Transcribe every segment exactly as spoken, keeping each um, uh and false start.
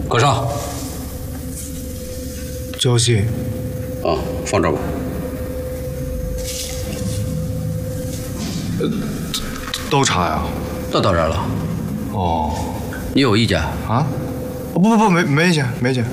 搁上。 交信。 啊，放这儿吧。 呃，都查呀？ 那当然了。 哦。 你有意见啊？不不不，没没意见，没意见。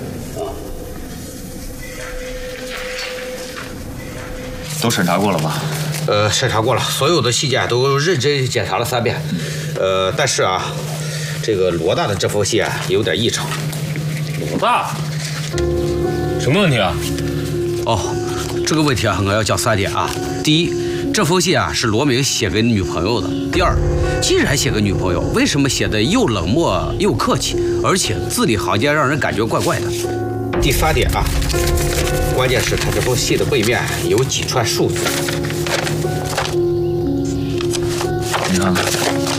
都审查过了吧？ 呃，审查过了，所有的细节都认真检查了三遍。呃，但是啊，这个罗大的这封信有点异常。 罗大，什么问题啊？ 哦，这个问题啊，我要讲三点啊。第一，这封信啊是罗明写给女朋友的。第二，既然写给女朋友，为什么写的又冷漠又客气，而且字里行间让人感觉怪怪的？ 第三点啊，关键是他这封信的背面有几串数字。 你看看，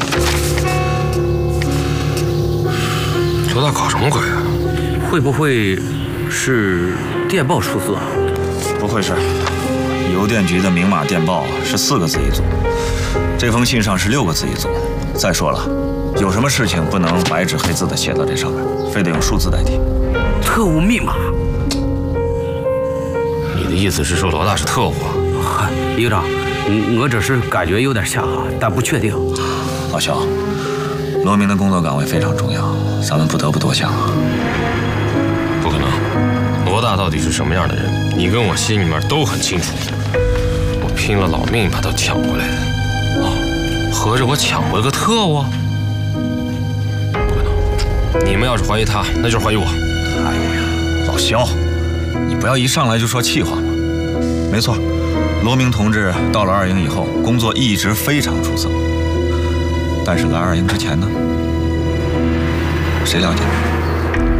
罗大搞什么鬼啊？ 会不会是电报出字啊？ 不会是。邮电局的明码电报是四个字一组，这封信上是六个字一组。再说了，有什么事情不能白纸黑字的写到这上面，非得用数字代替？ 特务密码？ 你的意思是说罗大是特务啊？ 嗨，营长，我只是感觉有点像啊，但不确定。 老肖，罗明的工作岗位非常重要，咱们不得不多想啊。 不可能，罗大到底是什么样的人，你跟我心里面都很清楚。我拼了老命把他抢回来的。哦，合着我抢回了个特务？不可能！你们要是怀疑他，那就是怀疑我。 哎呀，老肖，你不要一上来就说气话嘛。没错，罗明同志到了二营以后，工作一直非常出色。但是来二营之前呢，谁了解？